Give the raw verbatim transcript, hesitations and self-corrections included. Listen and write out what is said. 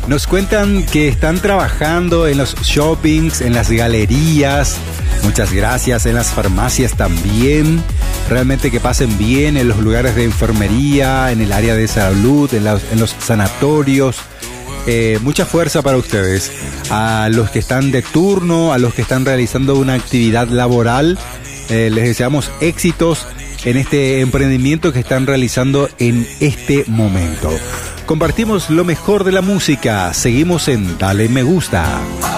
Nos cuentan que están trabajando en los shoppings, en las galerías. Muchas gracias. En las farmacias también. Realmente que pasen bien en los lugares de enfermería, en el área de salud, en los, en los sanatorios. Eh, mucha fuerza para ustedes. A los que están de turno, a los que están realizando una actividad laboral, eh, les deseamos éxitos en este emprendimiento que están realizando en este momento. Compartimos lo mejor de la música. Seguimos en Dale Me Gusta.